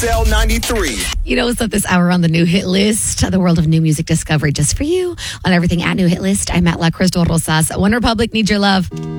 XL 93. You know what's up this hour on the new hit list? The world of new music discovery just for you. On everything at New Hit List, I'm at La Crystal Rosas. One Republic, Need Your Love.